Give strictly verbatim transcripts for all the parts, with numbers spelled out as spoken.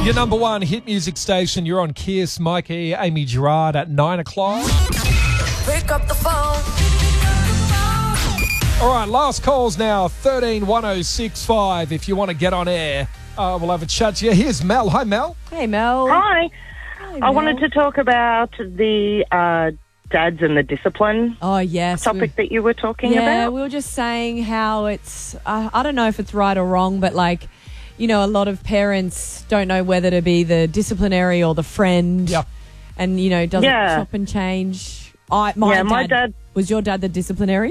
Your number one hit music station. You're on Kiss. Mikey, Amy Gerard at nine o'clock. Pick up the phone. All right, last calls now. thirteen one oh six five. If you want to get on air, uh, we'll have a chat to you. Here's Mel. Hi, Mel. Hey, Mel. Hi. Hi, I Mel. wanted to talk about the uh, dads and the discipline Oh, yes. topic we, that you were talking yeah, about. we were just saying how it's, uh, I don't know if it's right or wrong, but like, you know, a lot of parents don't know whether to be the disciplinary or the friend. Yeah. And, you know, doesn't Yeah. chop and change. I, my, Yeah, dad, my dad- Was your dad the disciplinary?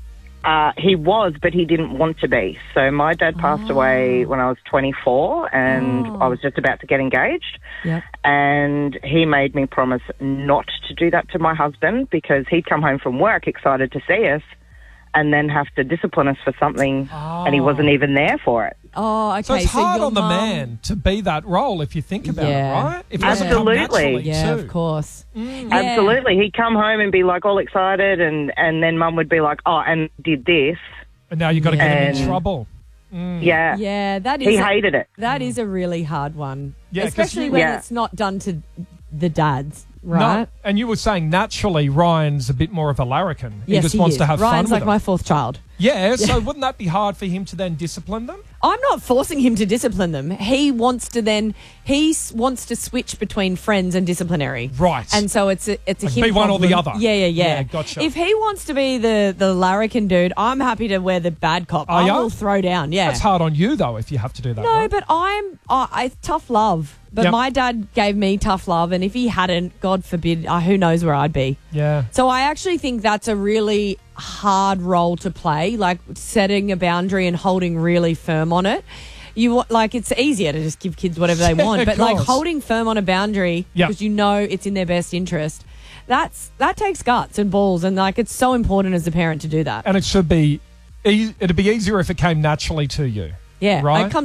Uh, he was, but he didn't want to be. So my dad passed away when I was twenty-four, and Oh. I was just about to get engaged. Yep. And he made me promise not to do that to my husband, because he'd come home from work excited to see us and then have to discipline us for something, and he wasn't even there for it. Oh, okay. So it's hard your on the mum- man to be that role if you think about Yeah. it, right? If it doesn't come Absolutely. naturally, Yeah, too. of course. Mm. Yeah. Absolutely. He'd come home and be like all excited, and, and then mum would be like, oh, and did this. And now you've got to get him in And- trouble. Yeah. Yeah, that is. He a- hated it. That is a really hard one. Yeah, 'cause Especially you- when Yeah. it's not done to the dads, right? No, and you were saying naturally Ryan's a bit more of a larrikin. Yes, he just he wants is. to have Ryan's fun like with my them. fourth child. Yeah, so wouldn't that be hard for him to then discipline them? I'm not forcing him to discipline them. He wants to then he s- wants to switch between friends and disciplinary. Right. And so it's a it's a Like him be one or the problem. other. Yeah, yeah, yeah. Yeah, gotcha. If he wants to be the the larrikin dude, I'm happy to wear the bad cop. Are I ya? will throw down. Yeah. That's hard on you, though, if you have to do that. No, right? but I'm I, I tough love. But Yep. my dad gave me tough love, and if he hadn't, God forbid, uh, who knows where I'd be. Yeah. So I actually think that's a really hard role to play, like setting a boundary and holding really firm on it. You want, like, it's easier to just give kids whatever they Yeah, want, of but like course. holding firm on a boundary Yeah. because you know it's in their best interest. That's that takes guts and balls, and like it's so important as a parent to do that. And it should be, e- it'd be easier if it came naturally to you. Yeah, Right? it comes